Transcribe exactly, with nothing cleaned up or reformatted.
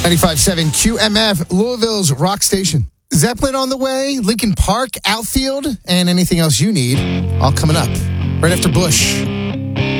ninety-five point seven Q M F, Louisville's rock station. Zeppelin on the way, Lincoln Park, outfield, and anything else you need, all coming up right after Bush.